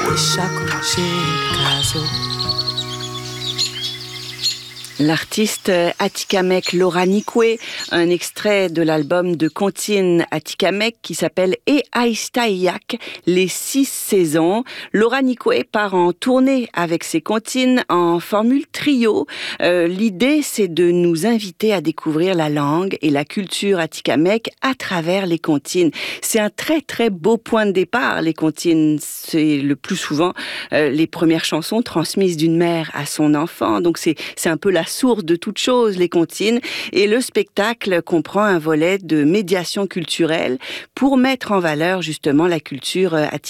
L'artiste atikamekw Laura Nikwe, un extrait de l'album de comptines atikamekw qui s'appelle E Aistaiyak, les 6 saisons. Laura Nikwe part en tournée avec ses comptines en formule trio. L'idée, c'est de nous inviter à découvrir la langue et la culture atikamekw à travers les comptines. C'est un très très beau point de départ, les comptines. C'est le plus souvent les premières chansons transmises d'une mère à son enfant. Donc c'est un peu la source de toute chose, les comptines. Et le spectacle comprend un volet de médiation culturelle pour mettre en valeur justement la culture atikamekw